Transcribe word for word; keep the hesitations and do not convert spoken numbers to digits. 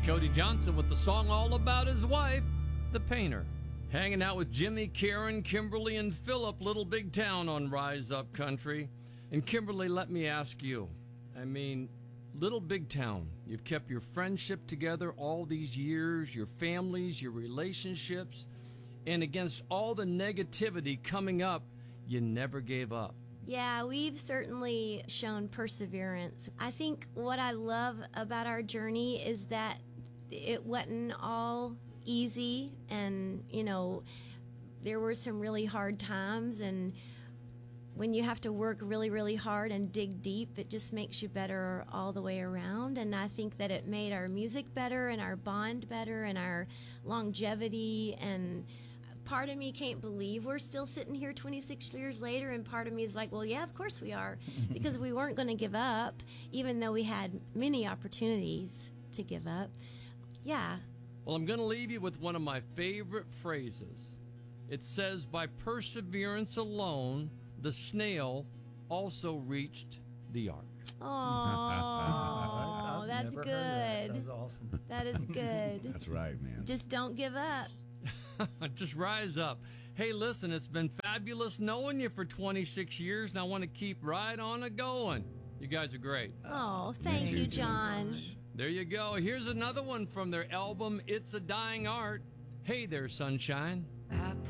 Cody Johnson with the song all about his wife, The Painter. Hanging out with Jimmy, Karen, Kimberly, and Philip, Little Big Town on Rise Up Country. And Kimberly, let me ask you, I mean, Little Big Town, you've kept your friendship together all these years, your families, your relationships, and against all the negativity coming up, you never gave up. Yeah, we've certainly shown perseverance. I think what I love about our journey is that it wasn't all easy, and, you know, there were some really hard times, and when you have to work really, really hard and dig deep, it just makes you better all the way around. And I think that it made our music better and our bond better and our longevity. And part of me can't believe we're still sitting here twenty-six years later, and part of me is like, well, yeah, of course we are, because we weren't going to give up, even though we had many opportunities to give up. Yeah. Well, I'm going to leave you with one of my favorite phrases. It says, by perseverance alone, the snail also reached the ark. Oh, that's good. That. That was awesome. That is good. That's right, man. Just don't give up. Just rise up. Hey, listen, it's been fabulous knowing you for twenty-six years, and I want to keep right on a going. You guys are great. Oh, thank you, John. There you go. Here's another one from their album, It's a Dying Art. Hey there, sunshine.